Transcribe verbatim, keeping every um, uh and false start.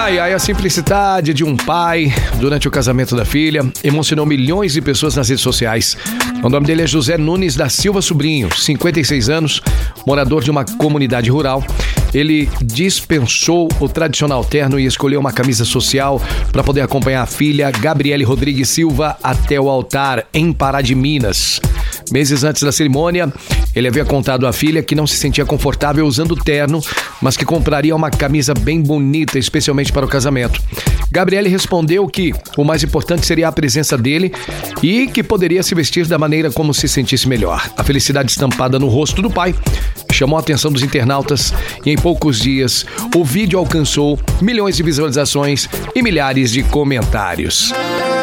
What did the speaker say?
Ai, ai, a simplicidade de um pai durante o casamento da filha emocionou milhões de pessoas nas redes sociais. O nome dele é José Nunes da Silva Sobrinho, cinquenta e seis anos, morador de uma comunidade rural. Ele dispensou o tradicional terno e escolheu uma camisa social para poder acompanhar a filha Gabriele Rodrigues Silva até o altar em Pará de Minas. Meses antes da cerimônia, ele havia contado à filha que não se sentia confortável usando o terno, mas que compraria uma camisa bem bonita, especialmente para o casamento. Gabriele respondeu que o mais importante seria a presença dele e que poderia se vestir da maneira como se sentisse melhor. A felicidade estampada no rosto do pai chamou a atenção dos internautas e em poucos dias o vídeo alcançou milhões de visualizações e milhares de comentários.